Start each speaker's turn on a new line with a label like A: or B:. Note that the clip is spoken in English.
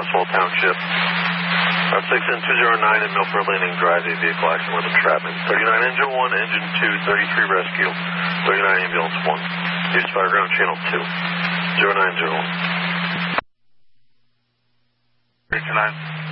A: Oswald Township. 6 and 209 in Milford Landing Drive, a vehicle accident with entrapment. 39 Engine 1, Engine 2, 33 Rescue, 39 Ambulance 1. Use Fireground Channel 2, 0901. 39.